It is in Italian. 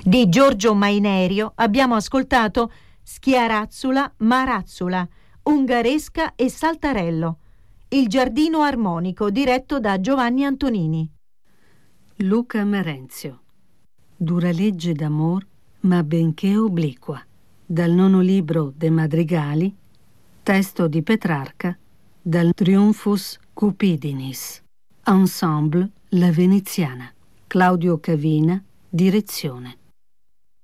Di Giorgio Mainerio abbiamo ascoltato Schiarazzula, Marazzula, Ungaresca e Saltarello. Il giardino armonico diretto da Giovanni Antonini. Luca Merenzio. Dura legge d'amor, ma benché obliqua. Dal nono libro de Madrigali, testo di Petrarca, dal Triumphus Cupidinis. Ensemble La Veneziana. Claudio Cavina, direzione.